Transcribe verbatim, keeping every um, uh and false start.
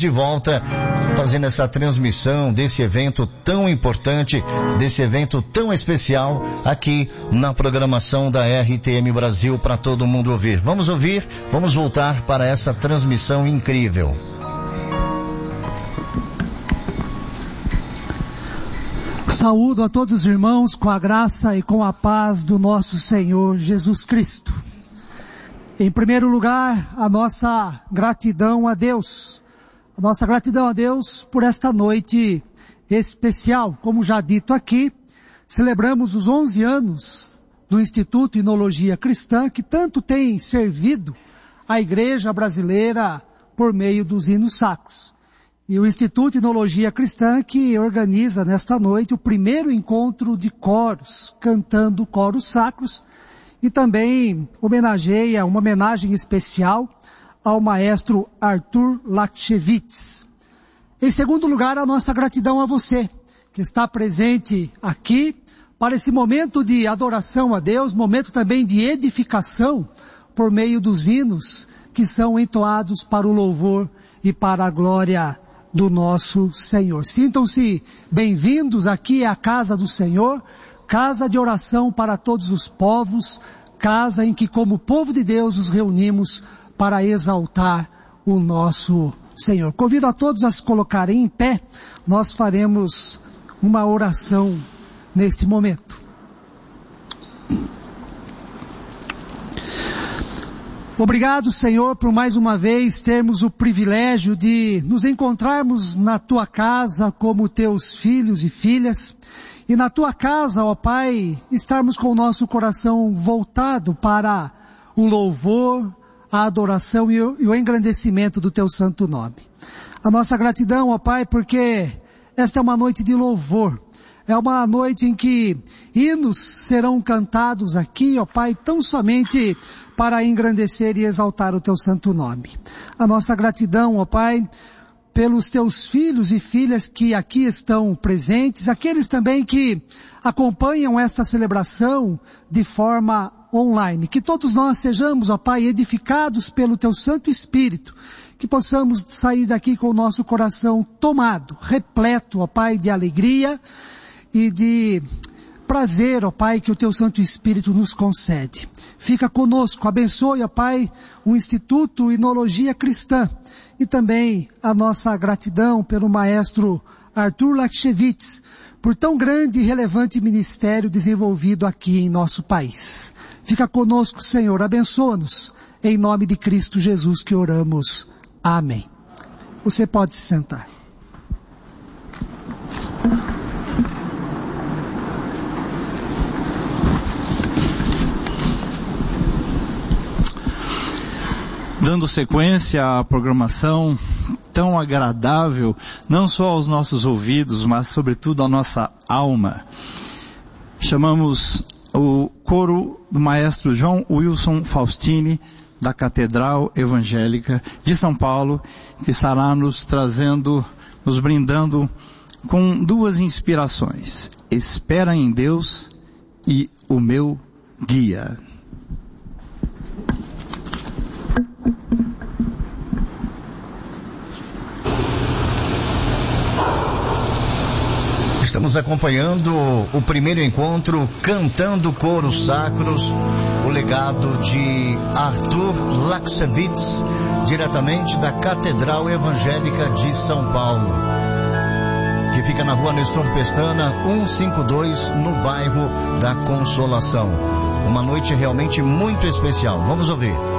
de volta, fazendo essa transmissão desse evento tão importante, desse evento tão especial, aqui na programação da R T M Brasil para todo mundo ouvir. Vamos ouvir, vamos voltar para essa transmissão incrível. Saúdo a todos os irmãos com a graça e com a paz do nosso Senhor Jesus Cristo. Em primeiro lugar, a nossa gratidão a Deus. A nossa gratidão a Deus por esta noite especial. Como já dito aqui, celebramos os onze anos do Instituto Inologia Cristã, que tanto tem servido a Igreja brasileira por meio dos hinos sacros. E o Instituto Inologia Cristã que organiza nesta noite o primeiro encontro de coros, cantando coros sacros, e também homenageia, uma homenagem especial ao maestro Arthur Lakshevitz. Em segundo lugar, a nossa gratidão a você, que está presente aqui para esse momento de adoração a Deus, momento também de edificação por meio dos hinos que são entoados para o louvor e para a glória do nosso Senhor. Sintam-se bem-vindos aqui à casa do Senhor, casa de oração para todos os povos, casa em que como povo de Deus nos reunimos para exaltar o nosso Senhor. Convido a todos a se colocarem em pé, nós faremos uma oração neste momento. Obrigado, Senhor, por mais uma vez termos o privilégio de nos encontrarmos na Tua casa como Teus filhos e filhas, e na Tua casa, ó Pai, estarmos com o nosso coração voltado para o louvor, a adoração e o, e o engrandecimento do Teu santo nome. A nossa gratidão, ó Pai, porque esta é uma noite de louvor, é uma noite em que hinos serão cantados aqui, ó Pai, tão somente para engrandecer e exaltar o Teu santo nome. A nossa gratidão, ó Pai, pelos Teus filhos e filhas que aqui estão presentes, aqueles também que acompanham esta celebração de forma online. Que todos nós sejamos, ó Pai, edificados pelo Teu Santo Espírito, que possamos sair daqui com o nosso coração tomado, repleto, ó Pai, de alegria e de prazer, ó Pai, que o Teu Santo Espírito nos concede. Fica conosco, abençoe, ó Pai, o Instituto Inologia Cristã e também a nossa gratidão pelo maestro Arthur Lakshevitz, por tão grande e relevante ministério desenvolvido aqui em nosso país. Fica conosco, Senhor, abençoa-nos, em nome de Cristo Jesus que oramos. Amém. Você pode se sentar. Dando sequência à programação tão agradável, não só aos nossos ouvidos, mas sobretudo à nossa alma. Chamamos o coro do maestro João Wilson Faustini, da Catedral Evangélica de São Paulo, que estará nos trazendo, nos brindando com duas inspirações: Espera em Deus e O Meu Guia. Estamos acompanhando o primeiro encontro Cantando Coros Sacros, o legado de Arthur Lakshevitz, diretamente da Catedral Evangélica de São Paulo, que fica na rua Nestor Pestana, cento e cinquenta e dois, no bairro da Consolação. Uma noite realmente muito especial. Vamos ouvir.